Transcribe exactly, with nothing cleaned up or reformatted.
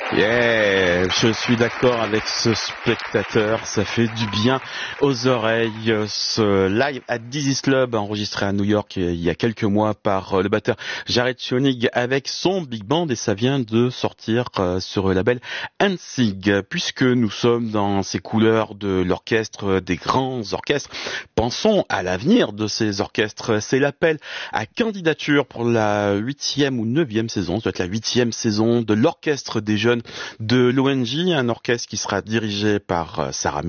Yeah, je suis d'accord avec ce spectateur, ça fait du bien aux oreilles. Ce live à Dizzy's Club, enregistré à New York il y a quelques mois par le batteur Jared Schoenig avec son big band, et ça vient de sortir sur le label Hansig. Puisque nous sommes dans ces couleurs de l'orchestre, des grands orchestres, pensons à l'avenir de ces orchestres. C'est l'appel à candidature pour la huitième ou neuvième saison, ça doit être la huitième saison de l'orchestre des jeunes de l'O N J, un orchestre qui sera dirigé par Sarah